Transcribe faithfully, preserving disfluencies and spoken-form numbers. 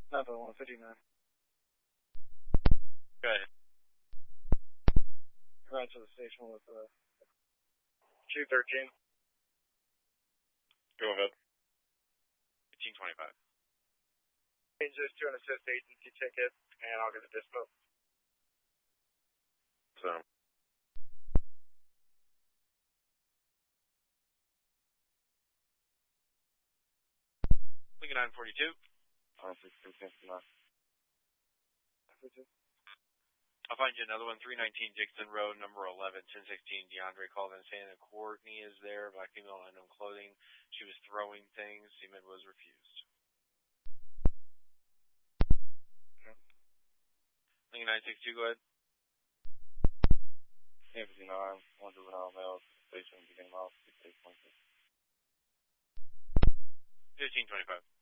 Nothing, one fifty-nine. Go ahead. Right to the station with uh, two thirteen. Go ahead. fifteen twenty-five. Just to an assist agency ticket, and I'll get the dispo. So. Lincoln nine forty-two. Oh, six two fifty-nine. I'll find you another one, three nineteen Dixon Road, number eleven, ten sixteen. DeAndre called in saying that Courtney is there, black female, unknown clothing. She was throwing things. Seaman was refused. Okay. Lincoln nine sixty-two, go ahead. ten fifty-nine, one juvenile male, station, beginning off, six eight point six. fifteen twenty-five.